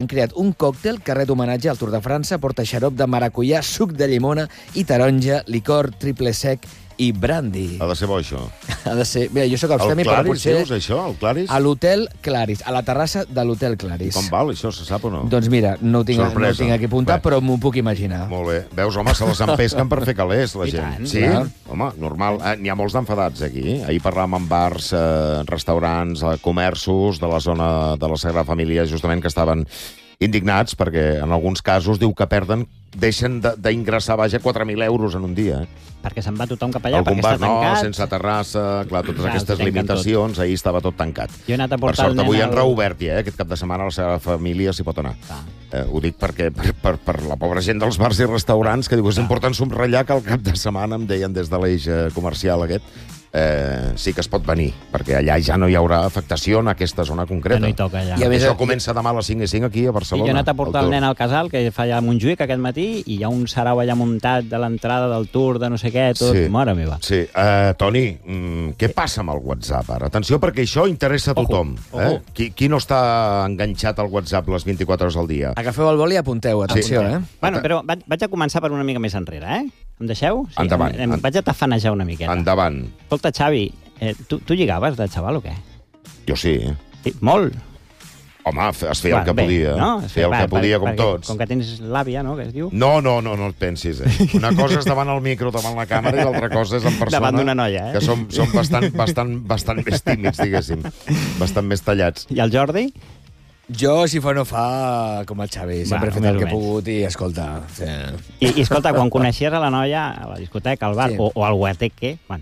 hem creat un còctel que ret homenatge al Tour de França, porta xarop de maracuyà, suc de llimona i taronja, licor triple sec i brandy. Ha de ser bo, això. Ha de ser... Bé, jo sóc abstemi, però Claris, potser... dius, això? El Claris? A l'hotel Claris, a la terrassa de l'hotel Claris. Com val, això, se sap o no? Doncs mira, no ho tinc aquí apuntat, però m'ho puc imaginar. Molt bé. Veus, home, se les empesquen per fer calés, la gent. tant, Sí? clar. Home, normal. N'hi ha molts d'enfadats, aquí. Ahir parlàvem amb bars, restaurants, comerços de la zona de la Sagrada Família, justament, que estaven indignats, perquè en alguns casos diu que deixen d'ingressar, vaja, 4.000 euros en un dia. Perquè se'n va tothom cap allà, Algun perquè bar, està tancat. no, sense terrassa, clar, totes Clar, aquestes ho tanquen limitacions, ahir estava tot tancat. Jo he anat a Per portar sort, el nen avui han al- reobert ja, aquest cap de setmana la seva família s'hi pot anar. Clar. Ho dic perquè per la pobra gent dels bars i restaurants, que diu, és important subratllar que al cap de setmana, em deien des de l'eix comercial aquest, sí que es pot venir, perquè allà ja no hi haurà afectació en aquesta zona concreta. Que no hi toca, allà. I a més, Això comença demà a les 5 i 5 aquí a I Barcelona. jo he anat a portar el Tour. nen al casal, que fa ja Montjuïc aquest matí, i hi ha un sarau allà muntat de l'entrada del Tour, de no sé què, tot, mare meva. Sí. Toni, què passa amb el WhatsApp ara? Atenció, perquè això interessa a tothom. Ojo. Qui no està enganxat al WhatsApp les 24 hores al dia? Agafeu el boli i apunteu, atenció, Bueno, però vaig a començar per una mica més enrere, Em deixeu? Sí, Endavant. Vaig a tafanejar una miqueta. Endavant. Escolta, Xavi, tu lligaves de xaval o què? Jo sí. Sí, molt. Home, es feia el que podia. No? Es feia el que podia, com tots. Com que tens l'àvia, no?, que es diu. No et pensis, Una cosa és davant el micro, davant la càmera, i l'altra cosa és en persona. Davant d'una noia, Que som bastant més tímids, diguéssim. Bastant més tallats. I el Jordi? Jo, si fa o no fa, com el Xavi, sempre he fet més el o que he menys. pogut i, escolta... Sí. I escolta, quan coneixies a la noia a la discoteca, al bar, Sí. o al guateque, bueno,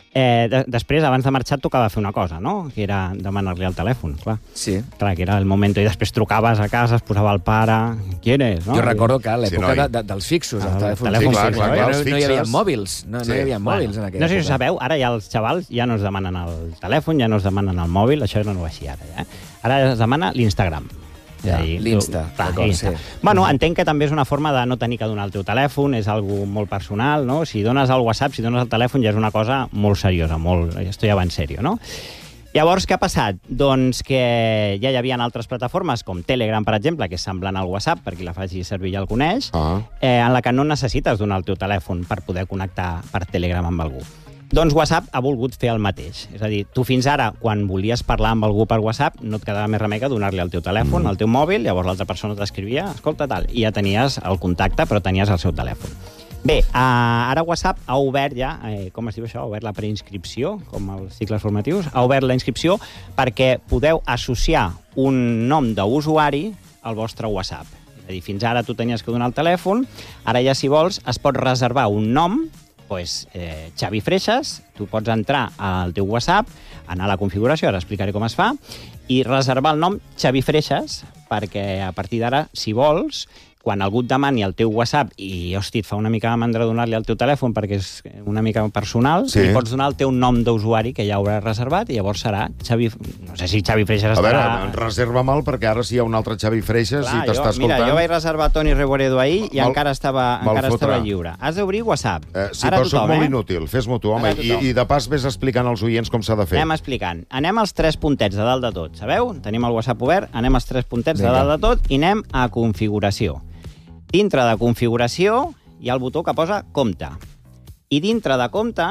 després, abans de marxar, et tocava fer una cosa, no?, que era demanar-li el telèfon, clar. Sí. Clar, que era el moment, i després trucaves a casa, es posava el pare... ¿Quién és? No? Jo recordo que a l'època noi. dels fixos, Ah, els telèfons telèfons fixos, fixos, clar, els no hi havia fixes. mòbils, no hi havia mòbils en aquella No sé si ho època. sabeu, ara ja els xavals ja no es demanen el telèfon, ja no es demanen el mòbil, això no ho va així ara, ja. Ara es demana l'Instagram. Ja, l'Insta, d'acord, l'Insta. sí. Bueno, entenc que també és una forma de no tenir que donar el teu telèfon, és algo molt personal, no? Si dones el WhatsApp, si dones el telèfon, ja és una cosa molt seriosa, esto ja va en sèrio, no? Llavors, què ha passat? Doncs que ja hi havia altres plataformes, com Telegram, per exemple, que és semblant al WhatsApp, per qui la faci servir ja el coneix, en la que no necessites donar el teu telèfon per poder connectar per Telegram amb algú. Doncs WhatsApp ha volgut fer el mateix. És a dir, tu fins ara, quan volies parlar amb algú per WhatsApp, no et quedava més remei que donar-li el teu telèfon, el teu mòbil, llavors l'altra persona t'escrivia, escolta, tal, i ja tenies el contacte, però tenies el seu telèfon. Bé, ara WhatsApp ha obert ja, com es diu això? Ha obert la preinscripció, com els cicles formatius, ha obert la inscripció perquè podeu associar un nom d'usuari al vostre WhatsApp. És a dir, fins ara tu tenies que donar el telèfon, ara ja, si vols, es pot reservar un nom, doncs, Xavi Freixas, tu pots entrar al teu WhatsApp, anar a la configuració, ara explicaré com es fa, i reservar el nom Xavi Freixas, perquè a partir d'ara, si vols, quan algú et demani el teu WhatsApp i, hosti, et fa una mica de mandra donar-li el teu telèfon perquè és una mica personal, Sí. li pots donar el teu nom d'usuari que ja hauràs reservat i llavors serà Xavi... No sé si Xavi Freixas A veure, estarà... reserva-me'l, perquè ara si hi ha un altre Xavi Freixas i t'està escoltant... Mira, jo vaig reservar Toni Reboredo ahir i encara estava lliure. Has d'obrir WhatsApp. Sí, però soc molt inútil. Fes-m'ho tu, home. I de pas vés explicant als oients com s'ha de fer. Anem explicant. Anem als 3 puntets de dalt de tot, sabeu? Tenim el WhatsApp obert, anem als 3 puntets de dalt de tot i anem a configuració. Dintre de configuració hi ha el botó que posa compte. I dintre de compte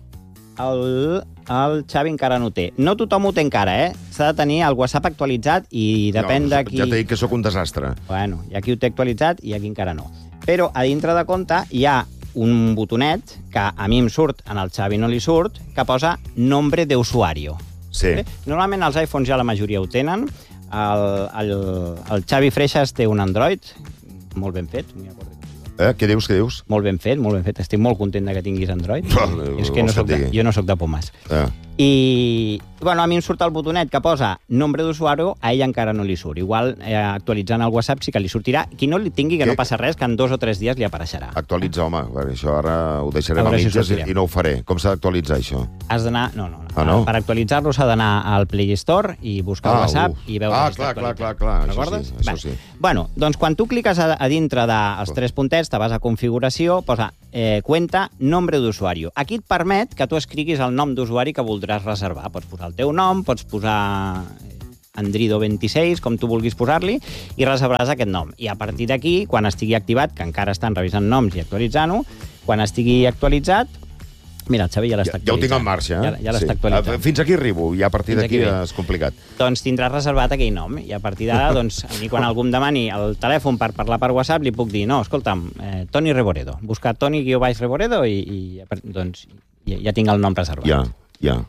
el Xavi encara no té. No tothom ho té encara, S'ha de tenir el WhatsApp actualitzat i depèn de qui... Ja t'he dit que sóc un desastre. Bueno, hi ha qui ho té actualitzat i hi ha qui encara no. Però a dintre de compte hi ha un botonet que a mi em surt, en el Xavi no li surt, que posa nombre de usuario. Sí. Normalment els iPhones ja la majoria ho tenen. El Xavi Freixas té un Android, molt ben fet. Què dius? Molt ben fet. Estic molt content que tinguis Android. És que jo no soc de pomes. I, bueno, a mi em surt el botonet que posa nombre d'usuari, a ell encara no li surt. Igual, actualitzant el WhatsApp sí que li sortirà. Qui no li tingui, que no passa res, que en 2 o 3 dies li apareixerà. Actualitza, home, perquè això ara ho deixarem a mitges i no ho faré. Com s'ha d'actualitzar, això? Has d'anar... No. Per actualitzar-lo s'ha d'anar al Play Store i buscar el WhatsApp i veure si està actualitzat. Clar, recordes? Això sí. Bueno, doncs quan tu cliques a dintre dels 3 puntets, te vas a configuració, posa cuenta, nombre d'usuari. Aquí et permet que tu escriguis el nom d'usuari que voldràs reservar. Pots posar el teu nom, pots posar Andrido26, com tu vulguis posar-li, i reservaràs aquest nom. I a partir d'aquí, quan estigui activat, que encara estan revisant noms i actualitzant-ho, quan estigui actualitzat, mira, el Xavi ja l'està actualitzant. Ja ho tinc en marxa, eh? Ja l'està actualitzant. Fins aquí arribo, i a partir d'aquí és complicat. Doncs tindràs reservat aquell nom, i a partir d'ara, doncs, a mi quan algú em demani el telèfon per parlar per WhatsApp, li puc dir, no, escolta'm, Toni Reboredo. Buscar Toni-Reboredo i doncs ja tinc el nom reservat. Ja.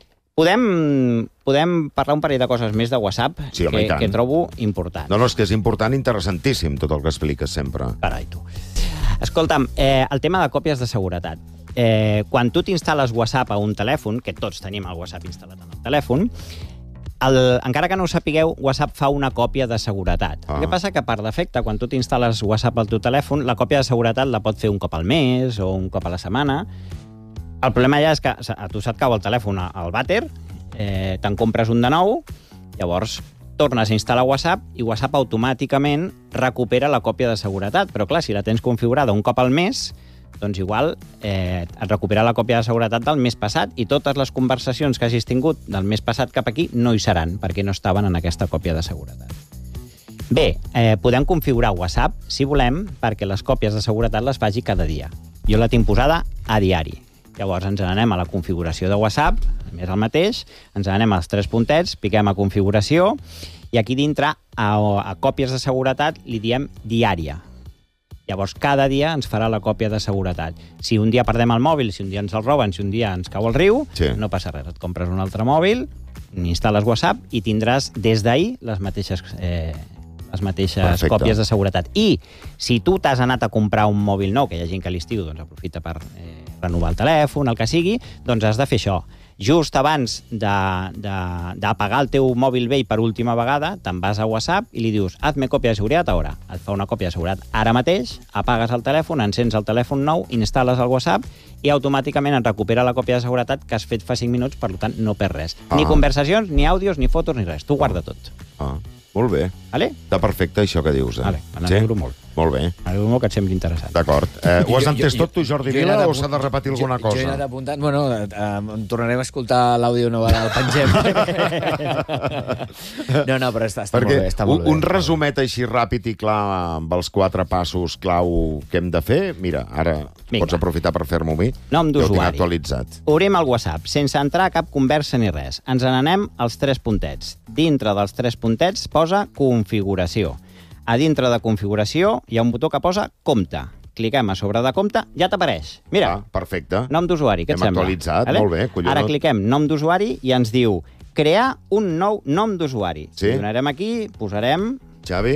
Podem parlar un parell de coses més de WhatsApp que trobo important. No, és que és important, interessantíssim, tot el que expliques sempre. Carai, tu. Escolta'm, el tema de còpies de seguretat. Quan tu t'instal·les WhatsApp a un telèfon, que tots tenim el WhatsApp instal·lat en el telèfon, encara que no ho sapigueu, WhatsApp fa una còpia de seguretat. El que passa que, per defecte, quan tu t'instal·les WhatsApp al teu telèfon, la còpia de seguretat la pot fer un cop al mes o un cop a la setmana. El problema ja és que a tu se't cau el telèfon al vàter, te'n compres un de nou, llavors tornes a instal·lar WhatsApp i WhatsApp automàticament recupera la còpia de seguretat. Però clar, si la tens configurada un cop al mes, doncs igual et recupera la còpia de seguretat del mes passat i totes les conversacions que hagis tingut del mes passat cap aquí no hi seran, perquè no estaven en aquesta còpia de seguretat. Bé, podem configurar WhatsApp, si volem, perquè les còpies de seguretat les faci cada dia. Jo la tinc posada a diari. Llavors ens n'anem a la configuració de WhatsApp, més el mateix, ens n'anem als 3 puntets, piquem a configuració, i aquí dintre, a còpies de seguretat, li diem diària. Llavors, cada dia ens farà la còpia de seguretat. Si un dia perdem el mòbil, si un dia ens el roben, si un dia ens cau al riu, no passa res. Et compres un altre mòbil, instal·les WhatsApp i tindràs des d'ahir les mateixes còpies de seguretat. I si tu t'has anat a comprar un mòbil nou, que hi ha gent que a l'estiu aprofita per renovar el telèfon, el que sigui, doncs has de fer això. Just abans d'apagar el teu mòbil vell per última vegada, te'n vas a WhatsApp i li dius, hazme còpia de seguretat ara. Et fa una còpia de seguretat ara mateix, apagues el telèfon, encens el telèfon nou, instal·les el WhatsApp i automàticament et recupera la còpia de seguretat que has fet fa 5 minuts, per tant no perds res. Ni conversacions, ni àudios, ni fotos, ni res. Tu guarda tot. Molt bé. Vale? Està perfecte això que dius. Vale, me n'alegro molt. Molt bé. M'alegro molt que et sembli interessant. D'acord. Ho has entès tot tu, Jordi Vila, o s'ha de repetir alguna cosa? Jo he anat apuntant. Bueno, tornarem a escoltar l'àudio nou, el pengem. No, però està molt bé. Perquè un resumet així ràpid i clar amb els 4 passos clau que hem de fer, mira, ara pots aprofitar per fer-m'ho a mi. Nom d'usuari. Jo ho tinc actualitzat. Obrim el WhatsApp, sense entrar a cap conversa ni res. Ens n'anem als 3 puntets. Dintre dels 3 puntets posa configuració. A dintre de configuració hi ha un botó que posa compte. Cliquem a sobre de compte, ja t'apareix. Mira, perfecte. Nom d'usuari, què et sembla? Hem actualitzat, molt bé, collonut. Ara cliquem nom d'usuari i ens diu crear un nou nom d'usuari. Sí. Donarem aquí, posarem... Xavi,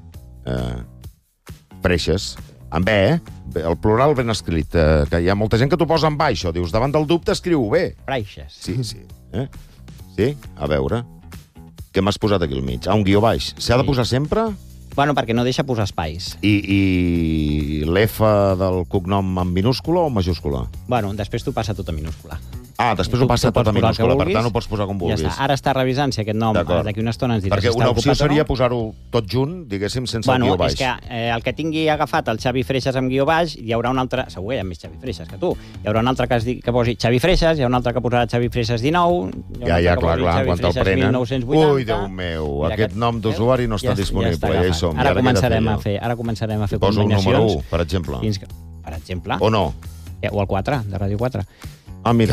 Freixes, amb B, el plural ben escrit, que hi ha molta gent que t'ho posa en baix, això. Dius, davant del dubte escriu bé. Freixes. Sí. Sí? A veure. Què m'has posat aquí al mig? Un guió baix. S'ha de posar sempre? Bueno, perquè no deixa posar espais. I l'F del cognom en minúscula o en majúscula? Bueno, després t'ho passa tot en minúscula. Després ho passa tot en minúscula, per tant ho pots posar com vulguis. Ja està. Ara està revisant si aquest nom d'aquí una estona ens dirà si està ocupat o no. Perquè una opció seria posar-ho tot junt, diguéssim, sense el guió baix. És que el que tingui agafat el Xavi Freixes amb guió baix, hi haurà un altre, segur que hi ha més Xavi Freixes que tu, hi haurà un altre que posi Xavi Freixes, hi ha un altre que posarà Xavi Freixes 19, ja, clar, quan te'l prenen. 1980. Ui, Déu meu, aquest nom d'usuari no està disponible, ja hi som. Ara començarem a fer combinacions. Poso un número 1, per exemple. Per exemple. O no? O el 4, de Ràdio 4. Ah, mira.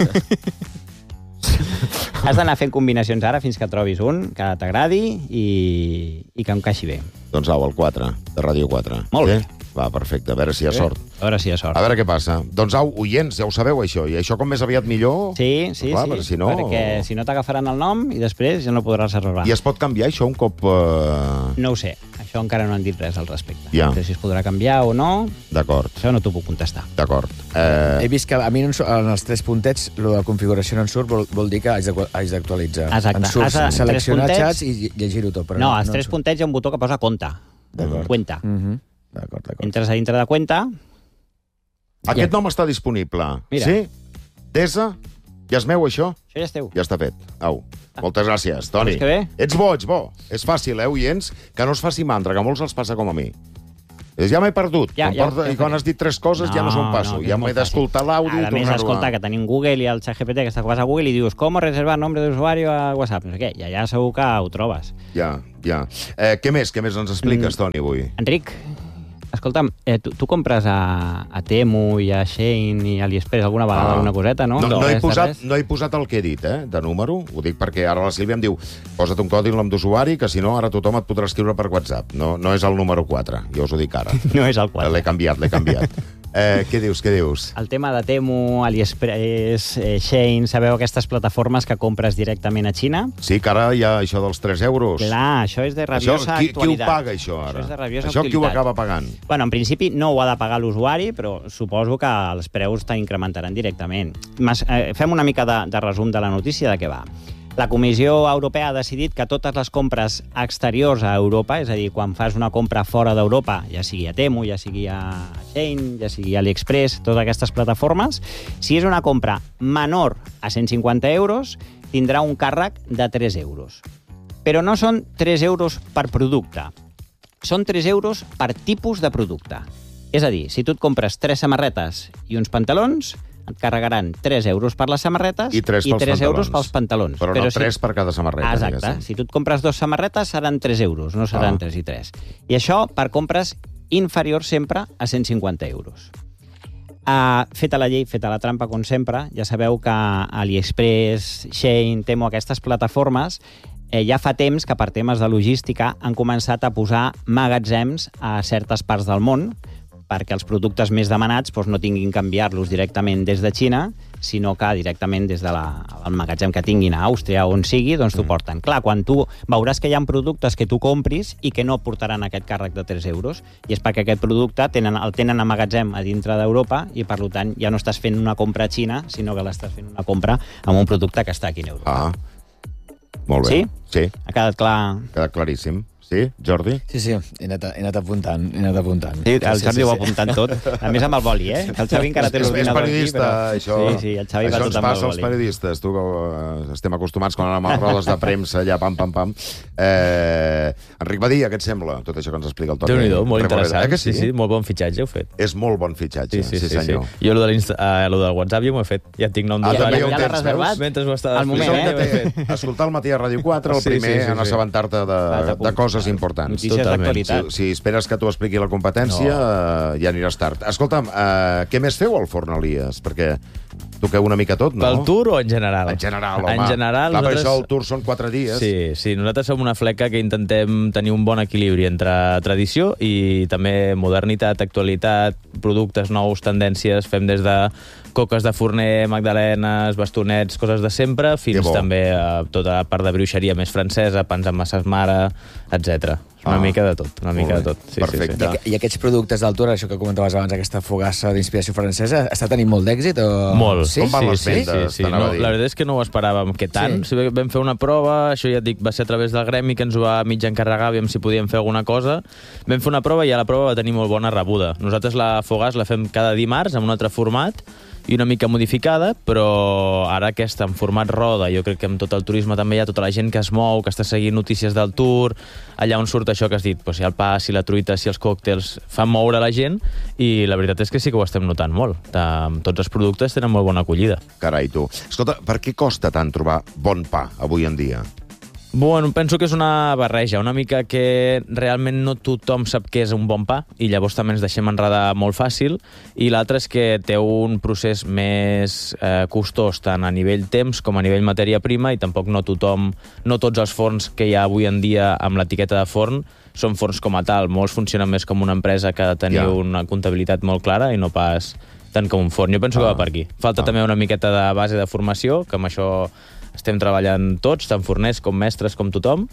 Has d'anar fent combinacions ara fins que trobis un que t'agradi i que encaixi bé. Doncs au, el 4, de Ràdio 4. Molt bé. Va, perfecte, a veure si hi ha sort. A veure si hi ha sort. A veure què passa. Doncs au, oients, ja ho sabeu, això. I això com més aviat millor... Sí, clar, sí, perquè si no t'agafaran el nom i després ja no podràs reservar. I es pot canviar això un cop... No ho sé, això encara no han dit res al respecte. Ja. No sé si es podrà canviar o no. D'acord. Això no t'ho puc contestar. D'acord. He vist que a mi en els 3 puntets lo de configuració no en surt, vol dir que haig d'actualitzar. Exacte. En surt seleccionar xats i llegir-ho tot. No, als 3 puntets hi ha un botó que posa compte. Cuenta. D'acord. Entres a dintre de cuenta... Aquest nom està disponible. Mira. Sí? Desa? Ja és meu, això? Això ja és teu. Ja està fet. Au. Moltes gràcies, Toni. Vols que bé? Ets bo. És fàcil, oients? Que no es faci mandra, que a molts els passa com a mi. Ja m'he perdut. I quan has dit 3 coses ja no se'n passo. Ja m'he d'escoltar l'àudio i tornar-ho. A més, escolta, que tenim Google i el ChatGPT, que vas a Google i dius com reservar nombre d'usuari a WhatsApp, no sé què, i allà segur que ho trobes. Ja. Què més ens expliques, Toni, avui? Enric, escolta'm, tu compres a Temu i a Shein i a AliExpress alguna vegada alguna coseta, no? No he posat el que he dit, de número. Ho dic perquè ara la Sílvia em diu posa't un codi el nom d'usuari, que si no ara tothom et podrà escriure per WhatsApp. No és el número 4, jo us ho dic ara. No és el 4. L'he canviat. Què dius? El tema de Temu, AliExpress, Shein, sabeu aquestes plataformes que compres directament a Xina? Sí, que ara hi ha això dels 3 euros. Clar, això és de rabiosa actualitat. Qui ho paga, això, ara? Això és de rabiosa actualitat. Qui ho acaba pagant? Bueno, en principi no ho ha de pagar l'usuari, però suposo que els preus t'incrementaran directament. Fem una mica de resum de la notícia de què va. La Comissió Europea ha decidit que totes les compres exteriors a Europa, és a dir, quan fas una compra fora d'Europa, ja sigui a Temu, ja sigui a Shein, ja sigui a AliExpress, totes aquestes plataformes, si és una compra menor a 150 euros, tindrà un càrrec de 3 euros. Però no són 3 euros per producte, són 3 euros per tipus de producte. És a dir, si tu et compres 3 samarretes i uns pantalons, et carregaran 3 euros per les samarretes i 3 euros pels pantalons. Però no 3 per cada samarreta. Exacte. Diguéssim. Si tu et compres 2 samarretes, seran 3 euros, no seran 3 i 3. I això per compres inferiors sempre a 150 euros. Feta la llei, feta la trampa, com sempre, ja sabeu que AliExpress, Shein, Temu, aquestes plataformes, ja fa temps que per temes de logística han començat a posar magatzems a certes parts del món, perquè els productes més demanats no tinguin que enviar-los directament des de Xina, sinó que directament des del magatzem que tinguin a Àustria o on sigui, doncs t'ho porten. Clar, quan tu veuràs que hi ha productes que tu compris i que no portaran aquest càrrec de 3 euros, i és perquè aquest producte el tenen a magatzem a dintre d'Europa i, per tant, ja no estàs fent una compra a Xina, sinó que l'estàs fent una compra amb un producte que està aquí en Europa. Molt bé. Sí? Ha quedat clar? Ha quedat claríssim. Sí, Jordi? Sí, he anat apuntant. Sí, el Jordi ho ha apuntant tot. A més amb el boli, eh? El Xavi encara té l'ordinador aquí. És periodista, això. Sí, el Xavi va tot amb el boli. Això ens passa als periodistes. Tu, estem acostumats quan anem a rodes de premsa, allà, pam. Enric Badia, què et sembla? Tot això que ens explica el Toni. Déu-n'hi-do, molt interessant. Sí, molt bon fitxatge heu fet. És molt bon fitxatge, sí senyor. Jo lo del WhatsApp ja m'ho he fet. Ja tinc nom d'usuari. Ja l'has reservat? Mentre ho estava explicant. Escoltar el matí a Ràdio 4, el primer en assabentar-te de coses importants. Notícies d'actualitat. Si esperes que t'ho expliqui la competència, ja aniràs tard. Escolta'm, què més feu al Forn Elies? Perquè toqueu una mica tot, no? Pel Tour o en general? En general, home. En general, per això el Tour són 4 dies. Sí, nosaltres som una fleca que intentem tenir un bon equilibri entre tradició i també modernitat, actualitat, productes nous, tendències. Fem des de coques de forner, magdalenes, bastonets, coses de sempre, fins també a tota la part de bruixeria més francesa, pans amb masses mare, etc. Una mica de tot, Sí, perfecte. Sí. I aquests productes del Tour, això que comentaves abans, aquesta fogassa d'inspiració francesa, està tenint molt d'èxit? Molt. Sí? Com van les vendes? Sí. No, la veritat és que no ho esperàvem que tant. Sí. Vam fer una prova, això ja et dic, va ser a través del gremi que ens ho va mig encarregar, aviam si podíem fer alguna cosa. Vam fer una prova i a la prova va tenir molt bona rebuda. Nosaltres la fogassa la fem cada dimarts amb un altre format i una mica modificada, però ara aquesta en format roda, jo crec que amb tot el turisme també hi ha tota la gent que es mou, que està seguint notícies del Tour, allà on surt això que has dit, si el pa, si la truita, si els còctels fan moure la gent, i la veritat és que sí que ho estem notant molt. Tots els productes tenen molt bona acollida. Carai, tu. Escolta, per què costa tant trobar bon pa avui en dia? Bueno, penso que és una barreja, una mica que realment no tothom sap què és un bon pa i llavors també ens deixem enredar molt fàcil, i l'altre és que té un procés més costós tant a nivell temps com a nivell matèria prima, i tampoc no tots els forns que hi ha avui en dia amb l'etiqueta de forn són forns com a tal. Molts funcionen més com una empresa que ha de tenir una comptabilitat molt clara i no pas tant com un forn. Jo penso que va per aquí. Falta també una miqueta de base de formació, que amb això estem treballant tots, tant forners com mestres com tothom,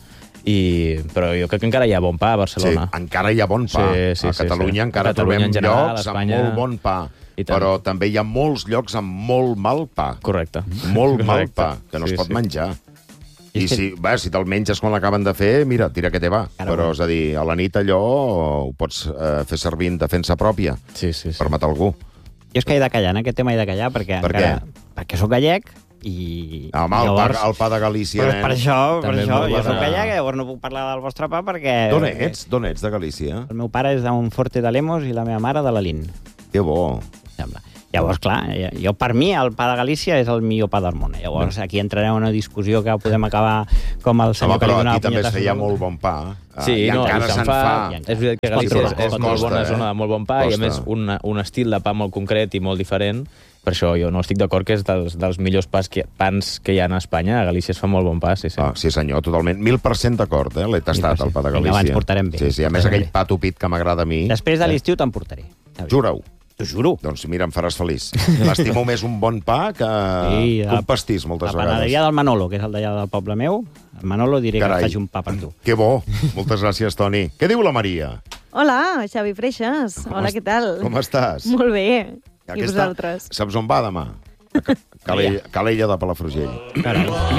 però jo crec que encara hi ha bon pa a Barcelona. Sí, encara hi ha bon pa. A Catalunya encara trobem llocs amb molt bon pa, però també hi ha molts llocs amb molt mal pa. Correcte. Molt mal pa, que no es pot menjar. I si te'l menges quan l'acaben de fer, mira, tira que te va. Però, és a dir, a la nit allò ho pots fer servir en defensa pròpia per matar algú. Jo és que he de callar, en aquest tema he de callar, perquè Per què? perquè sóc gallec Home, el pa de Galícia, Per això, També jo molt soc bona. gallec, llavors no puc parlar del vostre pa perquè... D'on ets? D'on ets, de Galícia? El meu pare és d'un Forte de Lemos i la meva mare de l'Alín, Que bo. sembla. Llavors, clar, jo per mi el pa de Galícia és el millor pa del món. Llavors aquí entrarem en una discussió que podem acabar com el senyor Home, que li però donava aquí també es punyetassos feia al- molt bon pa. Sí, I no, encara i se'n fa. És veritat que Es pot Galícia trobar, és molt costa, bona zona de molt bon pa i, a Costa. més, un estil de pa molt concret i molt diferent. Per això jo no estic d'acord que és dels millors pans que hi ha a Espanya. A Galícia es fa molt bon pa, sí. Sí, senyor, totalment. 1000% d'acord, L'he tastat, 1000%. el pa de Vinga, Galícia. va, ens portarem bé. Sí, a més aquell pa tupit que m'agrada a mi. Després de l'estiu te'n portaré. Jura-ho. T'ho juro. Doncs mira, em faràs feliç. M'estimo més un bon pa que un pastís, moltes La panaderia vegades. del Manolo, que és el d'allà del poble meu, el Manolo diré Carai. que faci un pa per tu. Que bo. Moltes gràcies, Toni. Què diu la Maria? Hola, Xavi Freixas. Hola, què tal? Com estàs? Molt bé. I Aquesta- vosaltres? Saps on va demà? A Calella de Palafrugell. Carai.